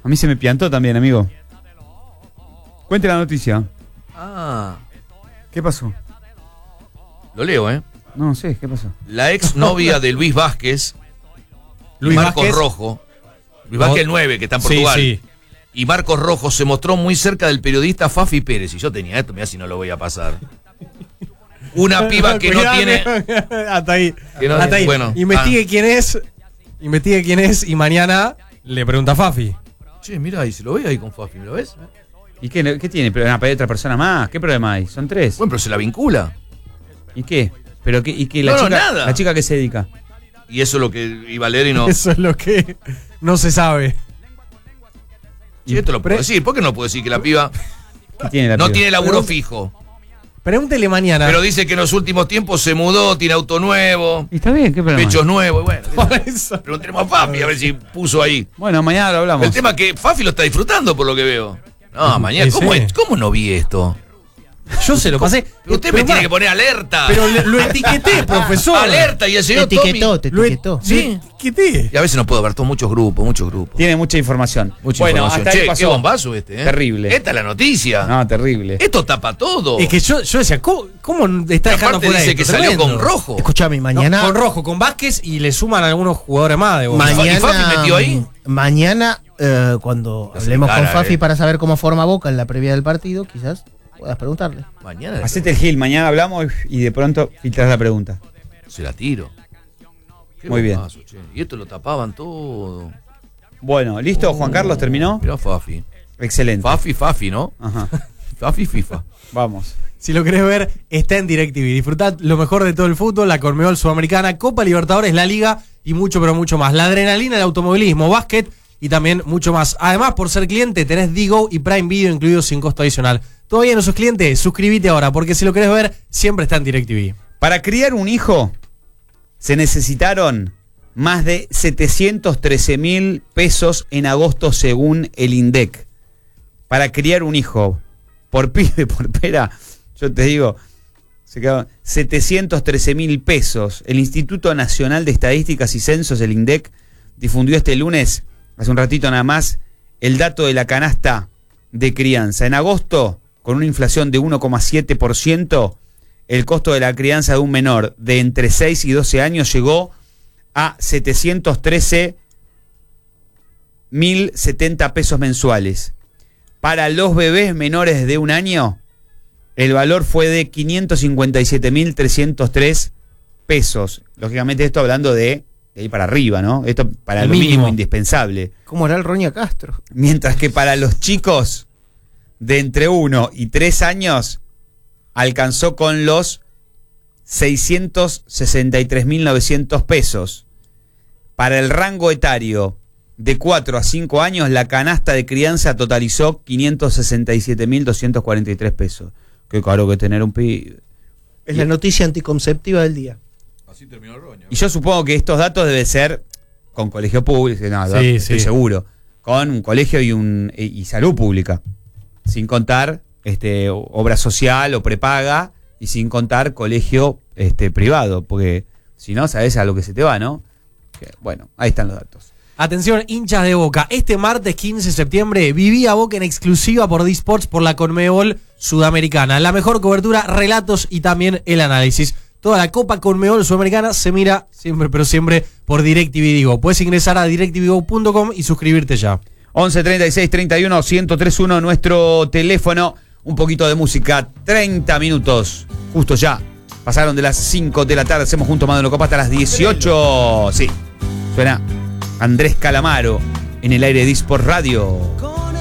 A mí se me piantó también, amigo. Cuente la noticia. ¿Qué pasó? Lo leo, ¿eh? No sé, ¿qué pasó? La ex novia de Luis Vázquez, Marcos Rojo. Luis Vázquez el 9, que está en Portugal. Sí. Y Marcos Rojo se mostró muy cerca del periodista Fafi Pérez. Y yo tenía esto, mirá si no lo voy a pasar. Una piba que no tiene... Hasta ahí. Que no hasta ahí. Bueno, investigue quién es. Investigue quién es y mañana le pregunta a Fafi. Che, mira ahí, se lo ve ahí con Fafi, ¿me lo ves? ¿Y qué tiene? ¿Pero hay otra persona más? ¿Qué problema hay? Son 3. Bueno, pero se la vincula. ¿Y qué? ¿Pero qué? ¿Y qué? Nada. ¿La chica qué se dedica? Y eso es lo que iba a leer y no... Eso es lo que no se sabe. Sí, esto lo puedo decir. ¿Por qué no puedo decir que la piba no tiene laburo fijo? Pregúntele mañana. Pero dice que en los últimos tiempos se mudó, tiene auto nuevo. Y está bien, ¿qué problema? Pechos nuevos, bueno. Preguntemos a Fafi a ver si puso ahí. Bueno, mañana lo hablamos. El tema es que Fafi lo está disfrutando por lo que veo. No, mañana, ¿cómo no vi esto? Yo se lo pasé. Pero usted me tiene que poner alerta. Pero lo etiqueté, profesor. Alerta y el señor te etiquetó. Sí. Y a veces no puedo ver todos muchos grupos. Tiene mucha información. Hasta ahí pasó. Qué bombazo ¿eh? Terrible. Esta es la noticia. No, terrible. Esto tapa todo. Es que yo decía, ¿cómo está dejando fuera dice esto? que salió con Rojo. Escuchame, mañana... No, con Rojo, con Vázquez y le suman algunos jugadores más de Boca. ¿Y Fafi metió ahí? Mañana, cuando hablemos con Fafi para saber cómo forma Boca en la previa del partido, quizás puedas preguntarle. Mañana. Hacete el gil, mañana hablamos y de pronto filtrás la pregunta. Se la tiro. Muy bien. Che. Y esto lo tapaban todo. Bueno, ¿listo? Juan Carlos, ¿terminó? Mirá Fafi. Excelente. Fafi, ¿no? Ajá. Fafi FIFA. Vamos. Si lo querés ver, está en DirecTV. Disfrutad lo mejor de todo el fútbol, la Conmebol Sudamericana, Copa Libertadores, la Liga y mucho, pero mucho más. La adrenalina del automovilismo, básquet y también mucho más. Además, por ser cliente, tenés Digo y Prime Video incluidos sin costo adicional. ¿Todavía no sos cliente? Suscríbete ahora, porque si lo querés ver, siempre está en DirecTV. Para criar un hijo, se necesitaron más de 713.000 pesos en agosto según el INDEC. Para criar un hijo, por pibe, por pera, yo te digo, se quedaron 713.000 pesos. El Instituto Nacional de Estadísticas y Censos, el INDEC, difundió este lunes, hace un ratito nada más, el dato de la canasta de crianza. En agosto, con una inflación de 1,7%, el costo de la crianza de un menor de entre 6 y 12 años llegó a 713.070 pesos mensuales. Para los bebés menores de un año, el valor fue de 557.303 pesos. Lógicamente esto hablando de ahí para arriba, ¿no? Esto para lo mínimo indispensable. ¿Cómo era el Roña Castro? Mientras que para los chicos de entre 1 y 3 años alcanzó con los 663.900 pesos. Para el rango etario de 4 a 5 años, la canasta de crianza totalizó 567.243 pesos. Qué caro que tener un pibe. Es la noticia anticonceptiva del día. Así terminó el Roña. Y yo supongo que estos datos deben ser con colegio público, no, sí, estoy seguro, con un colegio y salud pública, sin contar obra social o prepaga y sin contar colegio privado, porque si no, sabes a lo que se te va, ¿no? Que, bueno, ahí están los datos. Atención, hinchas de Boca. Este martes 15 de septiembre vivía Boca en exclusiva por D-Sports por la Conmebol Sudamericana. La mejor cobertura, relatos y también el análisis. Toda la Copa Conmebol Sudamericana se mira siempre, pero siempre por DirecTV Digo. Puedes ingresar a directvgo.com y suscribirte ya. 11 36 31 1031 nuestro teléfono. Un poquito de música, 30 minutos, justo ya. Pasaron de las 5 de la tarde, hacemos junto a Maduro Copa hasta las 18. Sí, suena Andrés Calamaro en el aire de D-Sport Radio.